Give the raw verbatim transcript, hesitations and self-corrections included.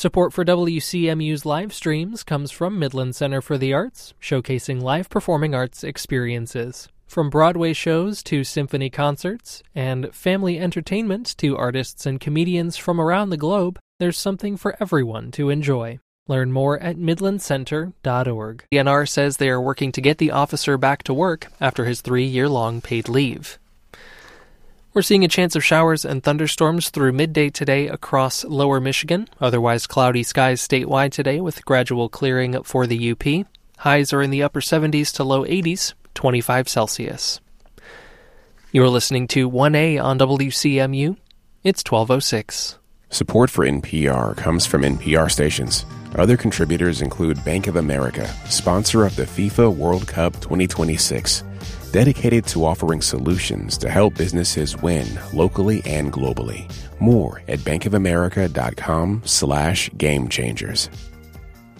Support for W C M U's live streams comes from Midland Center for the Arts, showcasing live performing arts experiences. From Broadway shows to symphony concerts, and family entertainment to artists and comedians from around the globe, there's something for everyone to enjoy. Learn more at midland center dot org. D N R says they are working to get the officer back to work after his three-year-long paid leave. We're seeing a chance of showers and thunderstorms through midday today across lower Michigan. Otherwise cloudy skies statewide today with gradual clearing for the U P. Highs are in the upper seventies to low eighties, twenty-five Celsius. You're listening to one A on W C M U. It's twelve oh six. Support for N P R comes from N P R stations. Other contributors include Bank of America, sponsor of the FIFA World Cup twenty twenty-six, dedicated to offering solutions to help businesses win locally and globally. More at bankofamerica.com slash game changers.